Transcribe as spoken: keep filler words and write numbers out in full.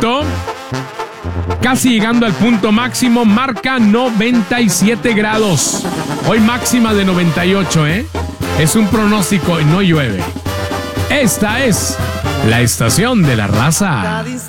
Correcto. Casi llegando al punto máximo, marca noventa y siete grados. Hoy máxima de noventa y ocho, ¿eh? Es un pronóstico y no llueve. Esta es la estación de la raza.